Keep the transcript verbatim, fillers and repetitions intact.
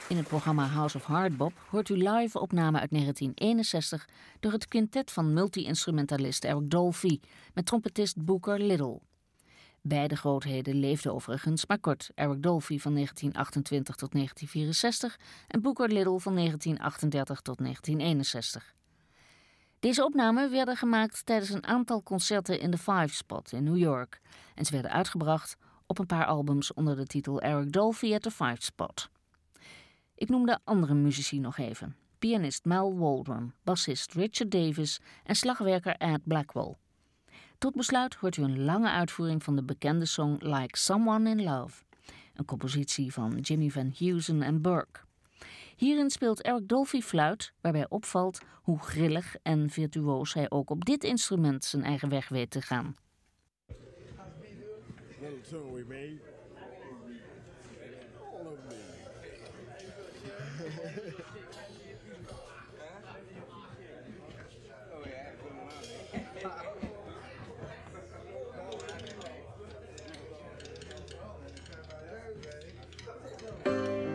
In het programma House of Hardbop hoort u live opname uit negentien eenenzestig door het quintet van multi-instrumentalist Eric Dolphy met trompetist Booker Little. Beide grootheden leefden overigens maar kort. Eric Dolphy van negentien achtentwintig tot negentien vierenzestig en Booker Little van negentien achtendertig tot negentien eenenzestig. Deze opnamen werden gemaakt tijdens een aantal concerten in de Five Spot in New York en ze werden uitgebracht op een paar albums onder de titel Eric Dolphy at the Five Spot. Ik noem de andere muzici nog even. Pianist Mal Waldron, bassist Richard Davis en slagwerker Ed Blackwell. Tot besluit hoort u een lange uitvoering van de bekende song Like Someone in Love, een compositie van Jimmy Van Heusen en Burke. Hierin speelt Eric Dolphy fluit, waarbij opvalt hoe grillig en virtuoos hij ook op dit instrument zijn eigen weg weet te gaan. Little tune we made.